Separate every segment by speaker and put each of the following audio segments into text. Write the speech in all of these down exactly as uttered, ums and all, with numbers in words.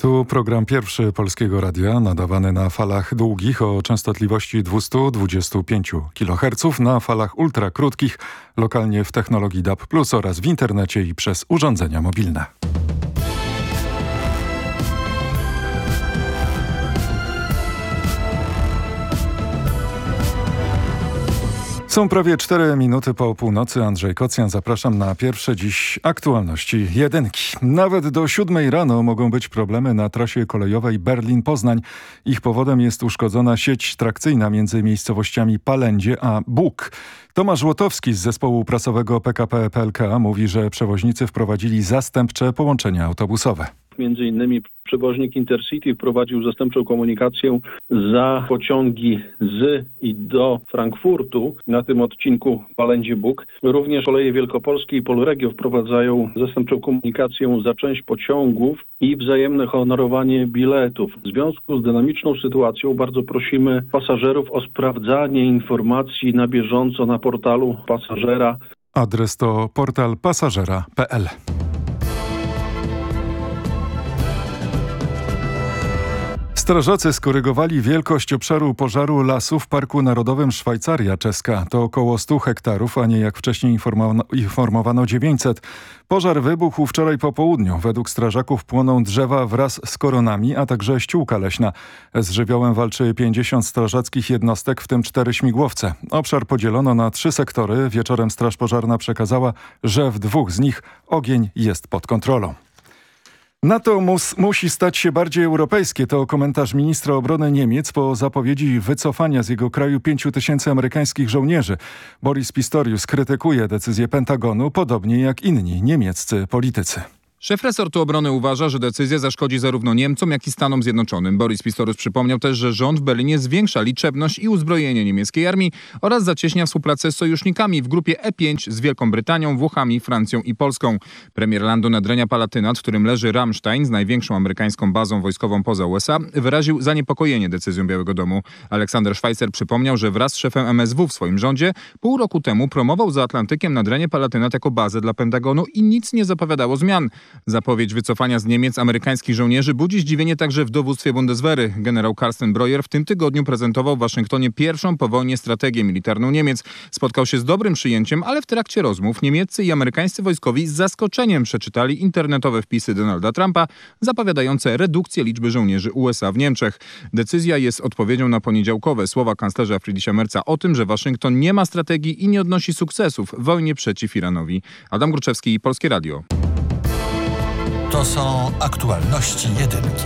Speaker 1: Tu program pierwszy Polskiego Radia, nadawany na falach długich o częstotliwości dwieście dwadzieścia pięć kiloherców, na falach ultrakrótkich, lokalnie w technologii D A B plus oraz w internecie i przez urządzenia mobilne. Są prawie cztery minuty po północy. Andrzej Kocjan, zapraszam na pierwsze dziś aktualności jedynki. Nawet do siódmej rano mogą być problemy na trasie kolejowej Berlin-Poznań. Ich powodem jest uszkodzona sieć trakcyjna między miejscowościami Palędzie a Bóg. Tomasz Łotowski z zespołu prasowego P K P P L K mówi, że przewoźnicy wprowadzili zastępcze połączenia autobusowe.
Speaker 2: Między innymi przewoźnik Intercity wprowadził zastępczą komunikację za pociągi z i do Frankfurtu na tym odcinku Palędzie-Bóg. Również Koleje Wielkopolskie i Polregio wprowadzają zastępczą komunikację za część pociągów i wzajemne honorowanie biletów. W związku z dynamiczną sytuacją bardzo prosimy pasażerów o sprawdzanie informacji na bieżąco na portalu pasażera.
Speaker 1: Adres to portal pasażera kropka p l. Strażacy skorygowali wielkość obszaru pożaru lasu w Parku Narodowym Szwajcaria Czeska. To około stu hektarów, a nie jak wcześniej informowano, informowano dziewięćset. Pożar wybuchł wczoraj po południu. Według strażaków płoną drzewa wraz z koronami, a także ściółka leśna. Z żywiołem walczy pięćdziesiąt strażackich jednostek, w tym cztery śmigłowce. Obszar podzielono na trzy sektory. Wieczorem Straż Pożarna przekazała, że w dwóch z nich ogień jest pod kontrolą. NATO mus, musi stać się bardziej europejskie. To komentarz ministra obrony Niemiec po zapowiedzi wycofania z jego kraju pięciu tysięcy amerykańskich żołnierzy. Boris Pistorius krytykuje decyzję Pentagonu, podobnie jak inni niemieccy politycy.
Speaker 3: Szef resortu obrony uważa, że decyzja zaszkodzi zarówno Niemcom, jak i Stanom Zjednoczonym. Boris Pistorius przypomniał też, że rząd w Berlinie zwiększa liczebność i uzbrojenie niemieckiej armii oraz zacieśnia współpracę z sojusznikami w grupie E pięć z Wielką Brytanią, Włochami, Francją i Polską. Premier landu Nadrenia Palatyna, w którym leży Ramstein z największą amerykańską bazą wojskową poza U S A, wyraził zaniepokojenie decyzją Białego Domu. Aleksander Schweitzer przypomniał, że wraz z szefem M S W w swoim rządzie pół roku temu promował za Atlantykiem Nadrenie Palatynat jako bazę dla Pentagonu i nic nie zapowiadało zmian. Zapowiedź wycofania z Niemiec amerykańskich żołnierzy budzi zdziwienie także w dowództwie Bundeswehry. Generał Carsten Breuer w tym tygodniu prezentował w Waszyngtonie pierwszą po wojnie strategię militarną Niemiec. Spotkał się z dobrym przyjęciem, ale w trakcie rozmów niemieccy i amerykańscy wojskowi z zaskoczeniem przeczytali internetowe wpisy Donalda Trumpa zapowiadające redukcję liczby żołnierzy U S A w Niemczech. Decyzja jest odpowiedzią na poniedziałkowe słowa kanclerza Friedricha Merza o tym, że Waszyngton nie ma strategii i nie odnosi sukcesów w wojnie przeciw Iranowi. Adam Gruczewski, Polskie Radio.
Speaker 4: To są aktualności jedynki.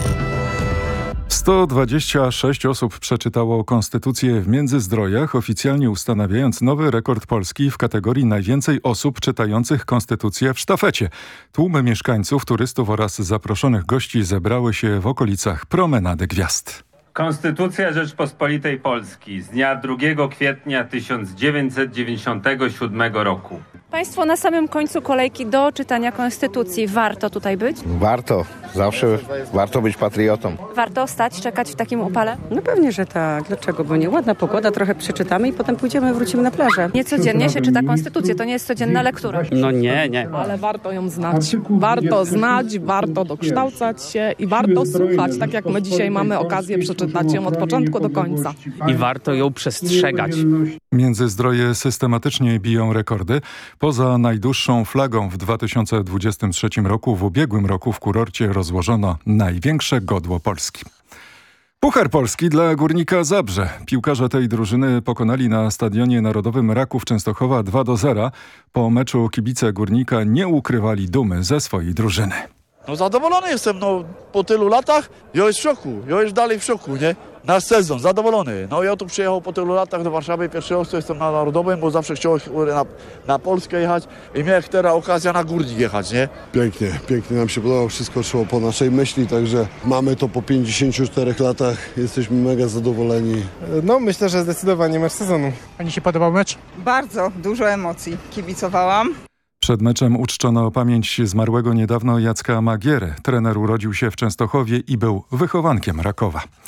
Speaker 1: sto dwadzieścia sześć osób przeczytało Konstytucję w Międzyzdrojach, oficjalnie ustanawiając nowy rekord Polski w kategorii najwięcej osób czytających Konstytucję w sztafecie. Tłumy mieszkańców, turystów oraz zaproszonych gości zebrały się w okolicach Promenady Gwiazd.
Speaker 5: Konstytucja Rzeczpospolitej Polski z dnia drugiego kwietnia tysiąc dziewięćset dziewięćdziesiątego siódmego roku.
Speaker 6: Państwo na samym końcu kolejki do czytania Konstytucji. Warto tutaj być?
Speaker 7: Warto. Zawsze warto być patriotą.
Speaker 6: Warto stać, czekać w takim upale?
Speaker 8: No pewnie, że tak. Dlaczego? Bo nie ładna pogoda, trochę przeczytamy i potem pójdziemy, wrócimy na plażę.
Speaker 6: Nie codziennie się czyta Konstytucję, to nie jest codzienna lektura.
Speaker 8: No nie, nie.
Speaker 9: Ale warto ją znać. Warto znać, warto dokształcać się i warto słuchać, tak jak my dzisiaj mamy okazję przeczytać ją od początku do końca.
Speaker 10: I warto ją przestrzegać.
Speaker 1: Międzyzdroje systematycznie biją rekordy. Poza najdłuższą flagą w dwa tysiące dwudziestym trzecim roku, w ubiegłym roku w kurorcie rozłożono największe godło Polski. Puchar Polski dla Górnika Zabrze. Piłkarze tej drużyny pokonali na Stadionie Narodowym Raków Częstochowa dwa do zera. Po meczu kibice Górnika nie ukrywali dumy ze swojej drużyny.
Speaker 11: No zadowolony jestem, no po tylu latach, ja jest w szoku, ja jest dalej w szoku, nie? Nasz sezon, zadowolony. No ja tu przyjechał po tylu latach do Warszawy, pierwszy raz jestem na Narodowym, bo zawsze chciałem na, na Polskę jechać i miałem teraz okazję na Górnik jechać, nie?
Speaker 12: Pięknie, pięknie nam się podobało, wszystko szło po naszej myśli, także mamy to po pięćdziesięciu czterech latach, jesteśmy mega zadowoleni.
Speaker 13: No myślę, że zdecydowanie mecz sezonu.
Speaker 14: Pani się podobał mecz?
Speaker 15: Bardzo, dużo emocji, kibicowałam.
Speaker 1: Przed meczem uczczono pamięć zmarłego niedawno Jacka Magiery. Trener urodził się w Częstochowie i był wychowankiem Rakowa.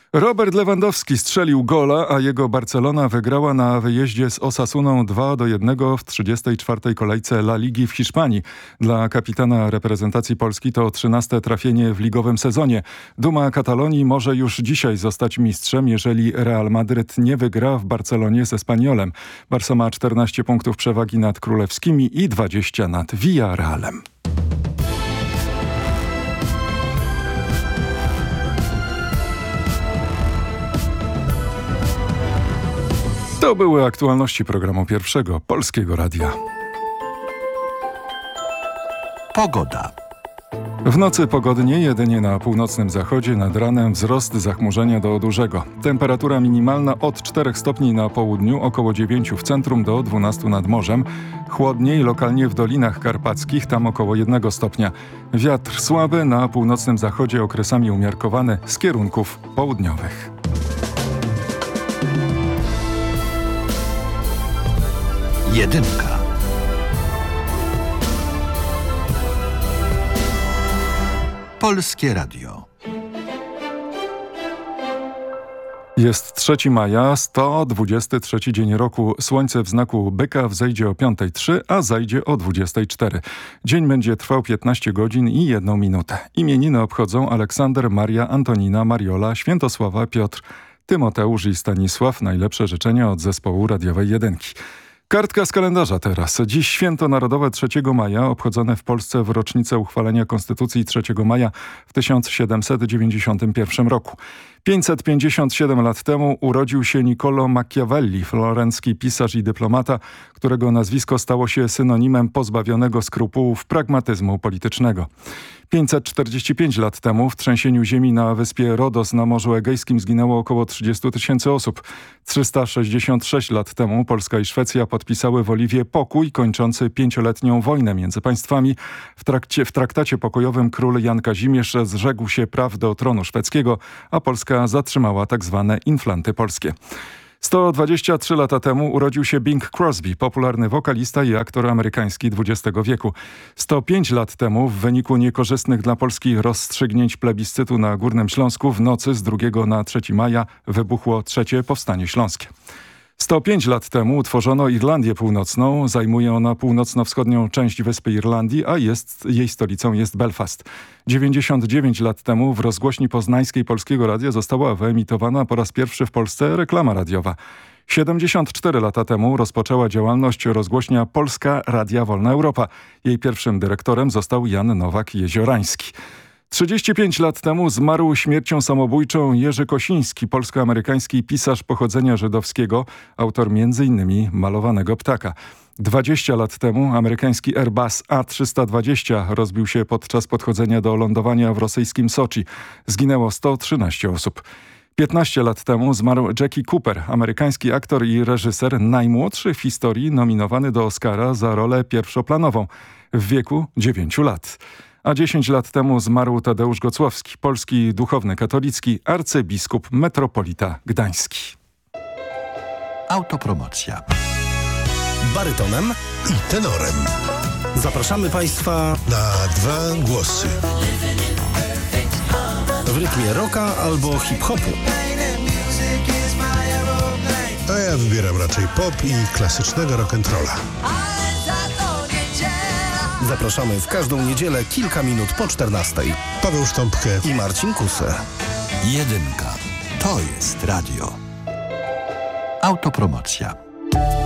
Speaker 1: Robert Lewandowski strzelił gola, a jego Barcelona wygrała na wyjeździe z Osasuną dwa do jednego w trzydziestej czwartej kolejce La Ligi w Hiszpanii. Dla kapitana reprezentacji Polski to trzynaste trafienie w ligowym sezonie. Duma Katalonii może już dzisiaj zostać mistrzem, jeżeli Real Madryt nie wygra w Barcelonie z Espaniolem. Barca ma czternaście punktów przewagi nad królewskimi i dwadzieścia nad Villarrealem. To były aktualności programu Pierwszego Polskiego Radia.
Speaker 4: Pogoda.
Speaker 1: W nocy pogodnie, jedynie na północnym zachodzie, nad ranem wzrost zachmurzenia do dużego. Temperatura minimalna od czterech stopni na południu, około dziewięciu w centrum do dwunastu nad morzem. Chłodniej lokalnie w Dolinach Karpackich, tam około jednego stopnia. Wiatr słaby, na północnym zachodzie okresami umiarkowany z kierunków południowych.
Speaker 4: Jedynka. Polskie Radio.
Speaker 1: Jest trzeciego maja, sto dwudziesty trzeci dzień roku. Słońce w znaku byka wzejdzie o piątej trzy, a zajdzie o dwudziestej cztery. Dzień będzie trwał piętnaście godzin i jedną minutę. Imieniny obchodzą Aleksander, Maria, Antonina, Mariola, Świętosława, Piotr, Tymoteusz i Stanisław. Najlepsze życzenia od zespołu radiowej Jedynki. Kartka z kalendarza teraz. Dziś święto narodowe trzeciego maja, obchodzone w Polsce w rocznicę uchwalenia Konstytucji trzeciego maja w tysiąc siedemset dziewięćdziesiątym pierwszym roku. pięćset pięćdziesiąt siedem lat temu urodził się Niccolò Machiavelli, florencki pisarz i dyplomata, którego nazwisko stało się synonimem pozbawionego skrupułów pragmatyzmu politycznego. pięćset czterdzieści pięć lat temu w trzęsieniu ziemi na wyspie Rodos na Morzu Egejskim zginęło około trzydzieści tysięcy osób. trzysta sześćdziesiąt sześć lat temu Polska i Szwecja podpisały w Oliwie pokój kończący pięcioletnią wojnę między państwami. W, trakcie, w traktacie pokojowym król Jan Kazimierz zrzekł się praw do tronu szwedzkiego, a Polska zatrzymała tak zwane inflanty polskie. sto dwadzieścia trzy lata temu urodził się Bing Crosby, popularny wokalista i aktor amerykański dwudziestego wieku. sto pięć lat temu w wyniku niekorzystnych dla Polski rozstrzygnięć plebiscytu na Górnym Śląsku w nocy z drugiego na trzeciego maja wybuchło trzecie Powstanie Śląskie. sto pięć lat temu utworzono Irlandię Północną. Zajmuje ona północno-wschodnią część wyspy Irlandii, a jest, jej stolicą jest Belfast. dziewięćdziesiąt dziewięć lat temu w rozgłośni poznańskiej Polskiego Radia została wyemitowana po raz pierwszy w Polsce reklama radiowa. siedemdziesiąt cztery lata temu rozpoczęła działalność rozgłośnia Polska Radia Wolna Europa. Jej pierwszym dyrektorem został Jan Nowak-Jeziorański. trzydzieści pięć lat temu zmarł śmiercią samobójczą Jerzy Kosiński, polsko-amerykański pisarz pochodzenia żydowskiego, autor między innymi Malowanego ptaka. dwadzieścia lat temu amerykański Airbus A trzysta dwadzieścia rozbił się podczas podchodzenia do lądowania w rosyjskim Soczi. Zginęło sto trzynaście osób. piętnaście lat temu zmarł Jackie Cooper, amerykański aktor i reżyser, najmłodszy w historii nominowany do Oscara za rolę pierwszoplanową w wieku dziewięciu lat. A dziesięć lat temu zmarł Tadeusz Gocłowski, polski duchowny katolicki, arcybiskup metropolita gdański.
Speaker 4: Autopromocja.
Speaker 14: Barytonem i tenorem. Zapraszamy Państwa na dwa głosy. W rytmie rocka albo hip-hopu.
Speaker 16: A ja wybieram raczej pop i klasycznego rock'n'rolla.
Speaker 14: Zapraszamy w każdą niedzielę kilka minut po czternastej.
Speaker 16: Paweł Sztąpkę
Speaker 14: i Marcin Kusę.
Speaker 4: Jedynka. To jest radio. Autopromocja.